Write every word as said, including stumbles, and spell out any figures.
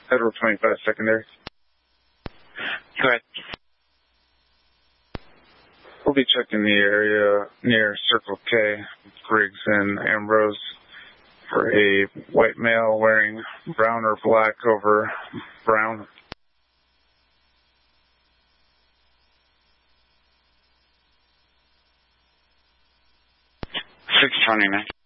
Federal twenty-five secondary. Go ahead. We'll be checking the area near Circle K, Griggs and Ambrose, for a white male wearing brown or black over brown. six twenty-nine.